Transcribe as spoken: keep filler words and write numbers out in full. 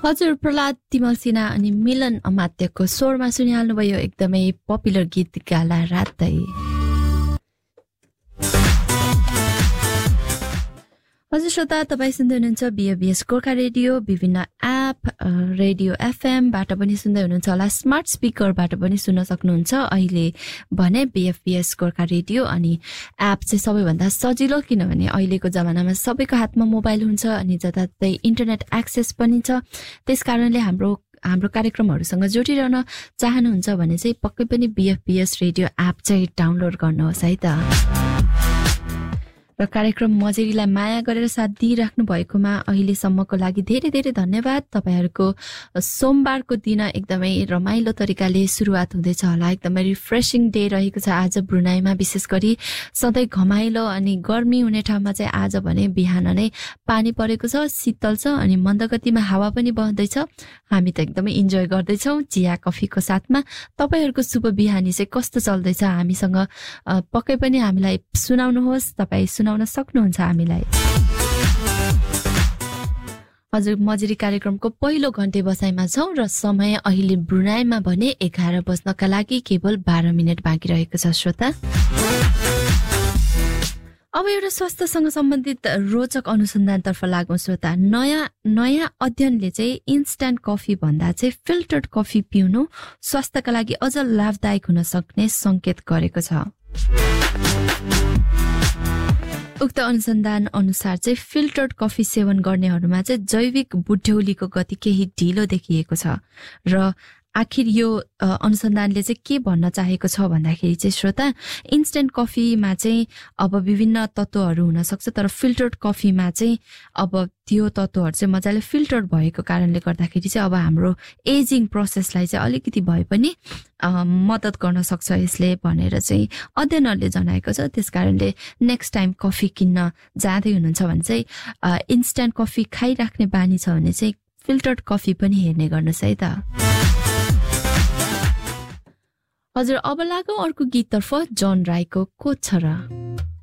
हजुर प्रहलाद तिमल सिन्हा अनि मिलन अमात्यको स्वरमा सुनिहाल्नुभयो एकदमै पपुलर गीत गाला रातै। हजुर श्रोता, तपाईँ सुन्दै हुनुहुन्छ बीएफबीएस गोर्खा रेडियो, विभिन्न एप रेडियो एफएमबाट पनि सुन्दै हुनुहुन्छ होला, स्मार्ट स्पिकरबाट पनि सुन्न सक्नुहुन्छ अहिले भने बीएफबीएस गोर्खा रेडियो। अनि एप चाहिँ सबैभन्दा सजिलो, किनभने अहिलेको जमानामा सबैको हातमा मोबाइल हुन्छ अनि जताततै इन्टरनेट एक्सेस पनि छ। त्यस कारणले हाम्रो हाम्रो कार्यक्रमहरूसँग जोडिरहन चाहनुहुन्छ भने चाहिँ पक्कै पनि बीएफबीएस रेडियो एप चाहिँ डाउनलोड गर्नुहोस् है त। र कार्यक्रम मजेरीलाई माया गरेर साथ दिइराख्नु भएकोमा अहिलेसम्मको लागि धेरै धेरै धन्यवाद। तपाईँहरूको सोमबारको दिन एकदमै रमाइलो तरिकाले सुरुवात हुँदैछ होला, एकदमै रिफ्रेसिङ डे रहेको छ आज ब्रुनाईमा। विशेष गरी सधैँ घमाइलो अनि गर्मी हुने ठाउँमा चाहिँ आज भने बिहान नै पानी परेको छ, शीतल छ अनि मन्दगतिमा हावा पनि बहँदैछ। हामी त एकदमै इन्जोय गर्दैछौँ चिया कफीको साथमा। तपाईँहरूको शुभ बिहानी चाहिँ कस्तो चल्दैछ हामीसँग पक्कै पनि हामीलाई सुनाउनुहोस्, तपाईँ सुनाउन सक्नुहुन्छ हामीलाई। हजुर, मजेरी कार्यक्रमको पहिलो घन्टे बसाइमा छौँ र समय अहिले ब्रुनाईमा भने एघार बज्नका लागि केवल बाह्र मिनट बाँकी रहेको छ श्रोता। अब एउटा स्वास्थ्यसँग सम्बन्धित रोचक अनुसन्धानतर्फ लागौँ श्रोता। नयाँ नयाँ अध्ययनले चाहिँ इन्स्ट्यान्ट कफी भन्दा चाहिँ फिल्टर्ड कफी पिउनु स्वास्थ्यका लागि अझ लाभदायक हुन सक्ने संकेत गरेको छ। उक्त अनुसन्धान अनुसार चाहिँ फिल्टर्ड कफी सेवन गर्नेहरूमा चाहिँ जैविक बुढ्यौलीको गति केही ढिलो देखिएको छ। र आखिर यो अनुसन्धानले चाहिँ के भन्न चाहेको छ भन्दाखेरि चाहिँ श्रोता, इन्स्टेन्ट कफीमा चाहिँ अब विभिन्न तत्त्वहरू हुन सक्छ, तर फिल्टर्ड कफीमा चाहिँ अब त्यो तत्त्वहरू चाहिँ मजाले फिल्टर भएको कारणले गर्दाखेरि चाहिँ अब हाम्रो एजिङ प्रोसेसलाई चाहिँ अलिकति भए पनि मद्दत गर्न सक्छ यसले भनेर चाहिँ अध्ययनहरूले जनाएको छ। त्यस कारणले नेक्स्ट टाइम कफी किन्न जाँदै हुनुहुन्छ भने चाहिँ इन्स्ट्यान्ट कफी खाइराख्ने बानी छ भने चाहिँ फिल्टर्ड कफी पनि हेर्ने गर्नुहोस् है त। हजुर, अब लागौँ अर्को गीततर्फ, जन राईको को छ र।